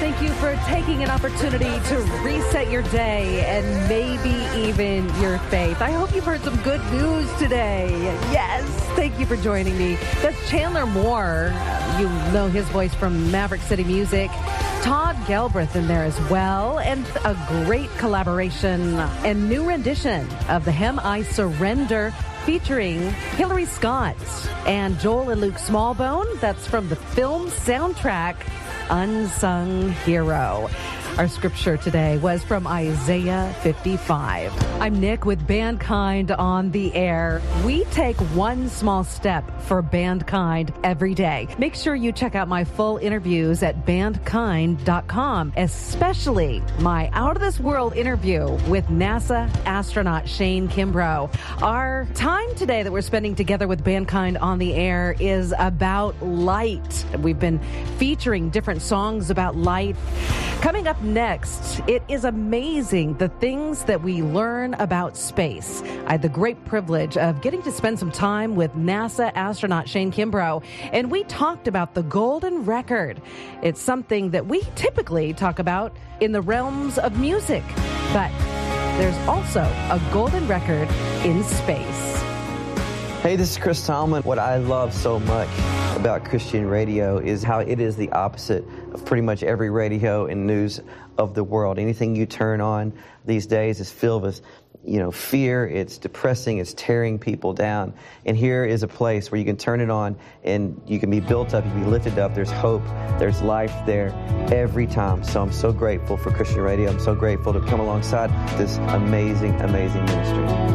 Thank you for taking an opportunity to reset your day and maybe even your faith. I hope you've heard some good news today. Yes, thank you for joining me. That's Chandler Moore. You know his voice from Maverick City Music. Todd Galbraith in there as well, and a great collaboration and new rendition of the hymn I Surrender, featuring Hillary Scott and Joel and Luke Smallbone. That's from the film soundtrack Unsung Hero. Our scripture today was from Isaiah 55. I'm Nick with Bandkind on the air. We take one small step for Bandkind every day. Make sure you check out my full interviews at bandkind.com, especially my out-of-this-world interview with NASA astronaut Shane Kimbrough. Our time today that we're spending together with Bandkind on the air is about light. We've been featuring different songs about light. Coming up next, it is amazing the things that we learn about space. I had the great privilege of getting to spend some time with NASA astronaut Shane Kimbrough, and we talked about the golden record. It's something that we typically talk about in the realms of music, but there's also a golden record in space. Hey, this is Chris Tomlin. What I love so much about Christian radio is how it is the opposite of pretty much every radio and news of the world. Anything you turn on these days is filled with, fear. It's depressing. It's tearing people down. And here is a place where you can turn it on and you can be built up, you can be lifted up. There's hope. There's life there every time. So I'm so grateful for Christian radio. I'm so grateful to come alongside this amazing, amazing ministry.